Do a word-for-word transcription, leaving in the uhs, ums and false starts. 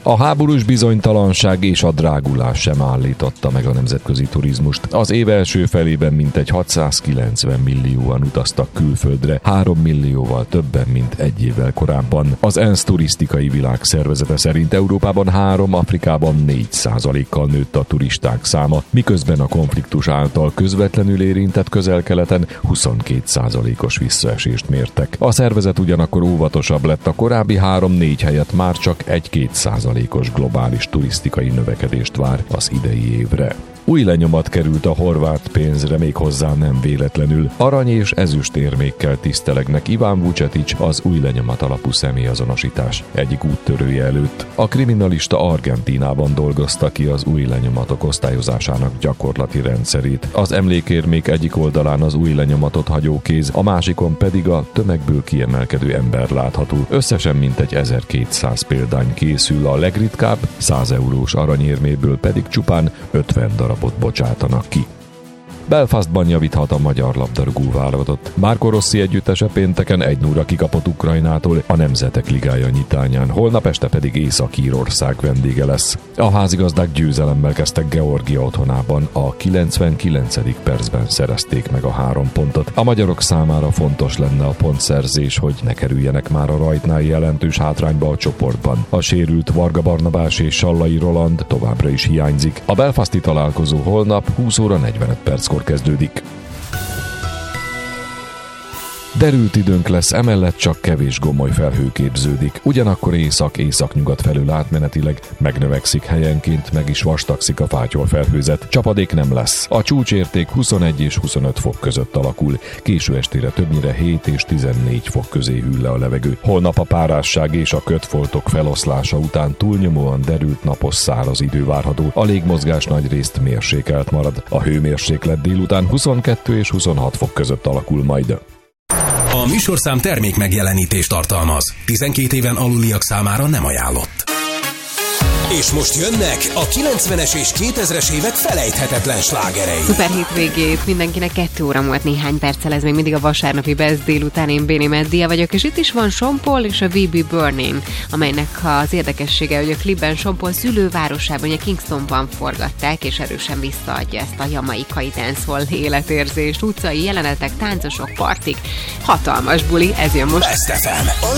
A háborús bizonytalanság és a drágulás sem állította meg a nemzetközi turizmust. Az év első felében mintegy hatszázkilencven millióan utaztak külföldre, három millióval többen, mint egy évvel korábban. Az ENSZ turisztikai világszervezete szerint Európában három, Afrikában négy százalékkal nőtt a turisták száma, miközben a konfliktus által közvetlenül érintett Közel-Keleten huszonkét százalékos visszaesést mértek. A szervezet ugyanakkor óvatosabb lett, a korábbi három-négy helyett már csak egy-két százalékos globális turisztikai növekedést vár az idei évre. Új lenyomat került a horvát pénzre, még hozzá nem véletlenül. Arany és ezüst érmékkel tisztelegnek Iván Vucetić, az új lenyomat alapú személyazonosítás egyik úttörője előtt. A kriminalista Argentínában dolgozta ki az új lenyomatok osztályozásának gyakorlati rendszerét. Az emlékérmék egyik oldalán az új lenyomatot hagyó kéz, a másikon pedig a tömegből kiemelkedő ember látható. Összesen mintegy ezerkétszáz példány készül, a legritkább száz eurós aranyérméből pedig csupán ötven darab bocsátanak ki. Belfastban javíthat a magyar labdarúgó válogatott. Marco Rossi együttese pénteken egy nulla kikapott Ukrajnától a Nemzetek Ligája nyitányán, holnap este pedig Észak-Írország vendége lesz. A házigazdák győzelemmel kezdtek Georgia otthonában, a kilencvenkilencedik percben szerezték meg a három pontot. A magyarok számára fontos lenne a pontszerzés, hogy ne kerüljenek már a rajtnál jelentős hátrányba a csoportban. A sérült Varga Barnabás és Sallai Roland továbbra is hiányzik. A belfasti találkozó holnap húsz óra negyvenöt perckor kezdődik. Derült időnk lesz, emellett csak kevés gomoly felhő képződik. Ugyanakkor észak-északnyugat felől átmenetileg megnövekszik helyenként, meg is vastagszik a fátyol felhőzet. Csapadék nem lesz. A csúcsérték huszonegy és huszonöt fok között alakul. Késő estére többnyire hét és tizennégy fok közé hűl le a levegő. Holnap a párásság és a kötfoltok feloszlása után túlnyomóan derült napos száraz idő várható. A légmozgás nagyrészt mérsékelt marad. A hőmérséklet délután huszonkettő és huszonhat fok között alakul majd. A műsorszám termék megjelenítést tartalmaz. tizenkét éven aluliak számára nem ajánlott. És most jönnek a kilencvenes és kétezres évek felejthetetlen slágerei. Szuper hétvégét mindenkinek, kettő óra múlt néhány perccel, ez még mindig a vasárnapi Best délután, én Béni Meddia vagyok, és itt is van Sean Paul és a We Be Burning, amelynek az érdekessége, hogy a klipben Sean Paul szülővárosában, a Kingstonban forgatták, és erősen visszaadja ezt a jamaikai dancehall életérzést, utcai jelenetek, táncosok, partik, hatalmas buli, ez jön most. Best ef em, a